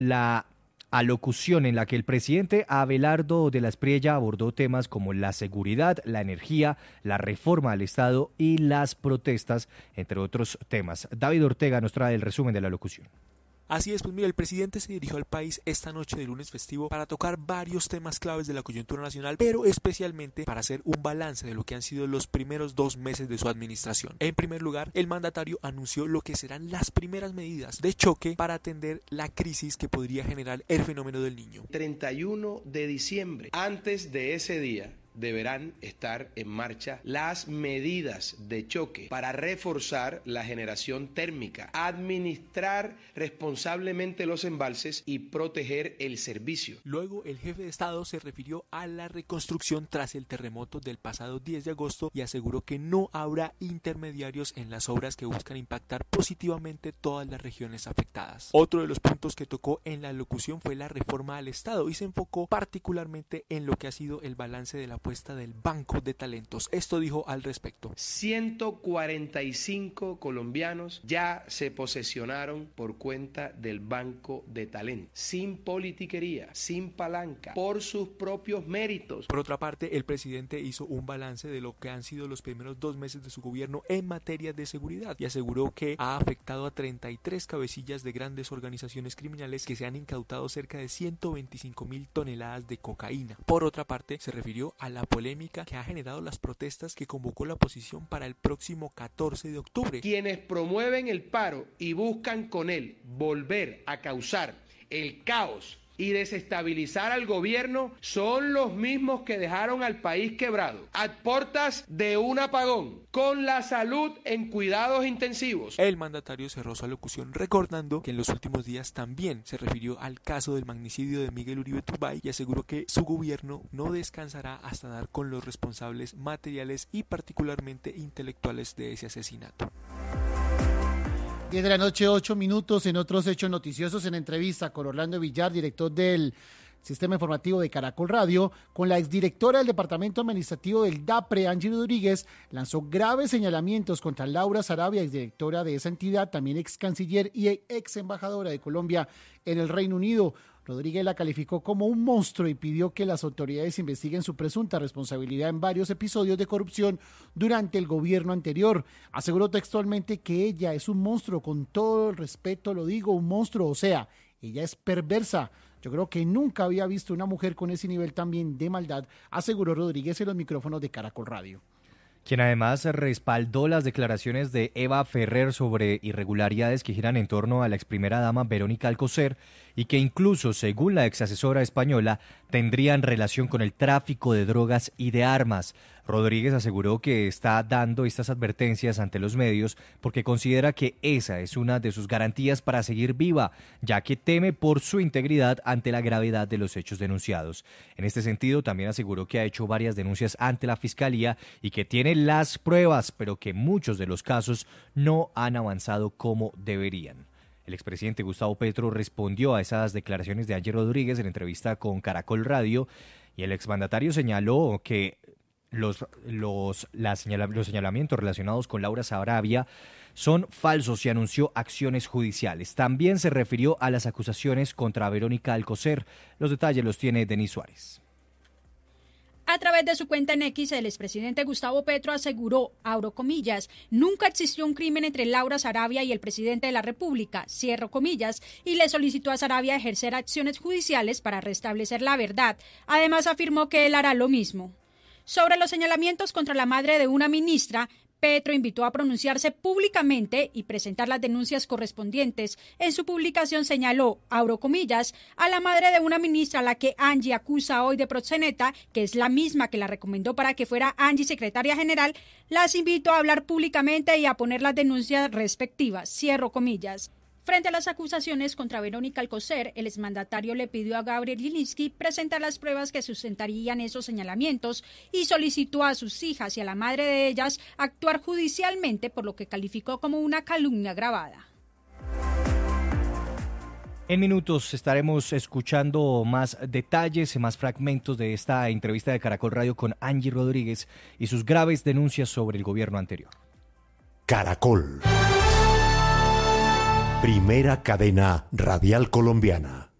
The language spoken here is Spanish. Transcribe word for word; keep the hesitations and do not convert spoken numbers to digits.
la alocución en la que el presidente Abelardo de la Espriella abordó temas como la seguridad, la energía, la reforma al Estado y las protestas, entre otros temas. David Ortega nos trae el resumen de la alocución. Así es, pues mira, el presidente se dirigió al país esta noche de lunes festivo para tocar varios temas claves de la coyuntura nacional, pero especialmente para hacer un balance de lo que han sido los primeros dos meses de su administración. En primer lugar, el mandatario anunció lo que serán las primeras medidas de choque para atender la crisis que podría generar el fenómeno del Niño. treinta y uno de diciembre, antes de ese día, deberán estar en marcha las medidas de choque para reforzar la generación térmica, administrar responsablemente los embalses y proteger el servicio. Luego, el jefe de Estado se refirió a la reconstrucción tras el terremoto del pasado diez de agosto y aseguró que no habrá intermediarios en las obras que buscan impactar positivamente todas las regiones afectadas. Otro de los puntos que tocó en la locución fue la reforma al Estado y se enfocó particularmente en lo que ha sido el balance de la apuesta del Banco de Talentos. Esto dijo al respecto. ciento cuarenta y cinco colombianos ya se posesionaron por cuenta del Banco de Talentos, sin politiquería, sin palanca, por sus propios méritos. Por otra parte, el presidente hizo un balance de lo que han sido los primeros dos meses de su gobierno en materia de seguridad y aseguró que ha afectado a treinta y tres cabecillas de grandes organizaciones criminales, que se han incautado cerca de ciento veinticinco mil toneladas de cocaína. Por otra parte, se refirió a la polémica que ha generado las protestas que convocó la oposición para el próximo catorce de octubre. Quienes promueven el paro y buscan con él volver a causar el caos y desestabilizar al gobierno son los mismos que dejaron al país quebrado, a portas de un apagón, con la salud en cuidados intensivos. El mandatario cerró su alocución recordando que en los últimos días también se refirió al caso del magnicidio de Miguel Uribe Turbay y aseguró que su gobierno no descansará hasta dar con los responsables materiales y particularmente intelectuales de ese asesinato. diez de la noche, ocho minutos, en otros hechos noticiosos, en entrevista con Orlando Villar, director del Sistema Informativo de Caracol Radio, con la exdirectora del Departamento Administrativo del DAPRE, Angie Rodríguez, lanzó graves señalamientos contra Laura Sarabia, exdirectora de esa entidad, también ex canciller y ex embajadora de Colombia en el Reino Unido. Rodríguez la calificó como un monstruo y pidió que las autoridades investiguen su presunta responsabilidad en varios episodios de corrupción durante el gobierno anterior. Aseguró textualmente que ella es un monstruo, con todo el respeto lo digo, un monstruo, o sea, ella es perversa. Yo creo que nunca había visto una mujer con ese nivel también de maldad, aseguró Rodríguez en los micrófonos de Caracol Radio. Quien además respaldó las declaraciones de Eva Ferrer sobre irregularidades que giran en torno a la ex primera dama Verónica Alcocer y que incluso, según la ex asesora española, tendrían relación con el tráfico de drogas y de armas. Rodríguez aseguró que está dando estas advertencias ante los medios porque considera que esa es una de sus garantías para seguir viva, ya que teme por su integridad ante la gravedad de los hechos denunciados. En este sentido, también aseguró que ha hecho varias denuncias ante la Fiscalía y que tiene las pruebas, pero que muchos de los casos no han avanzado como deberían. El expresidente Gustavo Petro respondió a esas declaraciones de Angie Rodríguez en entrevista con Caracol Radio y el exmandatario señaló que los, los, la señala, los señalamientos relacionados con Laura Sarabia son falsos y anunció acciones judiciales. También se refirió a las acusaciones contra Verónica Alcocer. Los detalles los tiene Denis Suárez. A través de su cuenta en X, el expresidente Gustavo Petro aseguró, abro comillas, nunca existió un crimen entre Laura Sarabia y el presidente de la República, cierro comillas, y le solicitó a Sarabia ejercer acciones judiciales para restablecer la verdad. Además, afirmó que él hará lo mismo. Sobre los señalamientos contra la madre de una ministra, Petro invitó a pronunciarse públicamente y presentar las denuncias correspondientes. En su publicación señaló, abro comillas, a la madre de una ministra a la que Angie acusa hoy de proxeneta, que es la misma que la recomendó para que fuera Angie secretaria general, las invito a hablar públicamente y a poner las denuncias respectivas, cierro comillas. Frente a las acusaciones contra Verónica Alcocer, el exmandatario le pidió a Gabriel Gilinski presentar las pruebas que sustentarían esos señalamientos y solicitó a sus hijas y a la madre de ellas actuar judicialmente por lo que calificó como una calumnia grabada. En minutos estaremos escuchando más detalles y más fragmentos de esta entrevista de Caracol Radio con Angie Rodríguez y sus graves denuncias sobre el gobierno anterior. Caracol. Primera cadena radial colombiana.